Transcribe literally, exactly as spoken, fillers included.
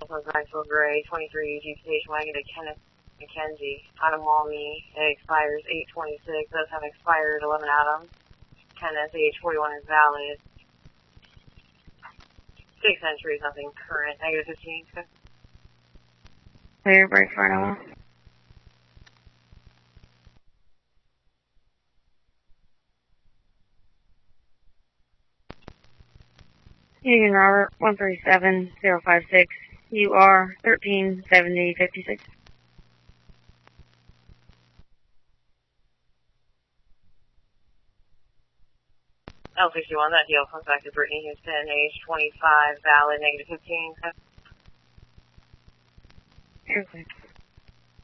South Maxwell Gray, twenty-three, Jeep Station Wagon to Kenneth McKenzie, Adam Walmy, it expires eight twenty-six, does have expired eleven Adams, Kenneth, age forty-one is valid, six entries, nothing current, negative fifteen. Clear, break for an hour. Union Robert, one three seven zero five six, U R thirteen seventy fifty-six. L sixty-one, that deal comes back to Brittany Houston, age twenty-five, valid, negative fifteen. Okay.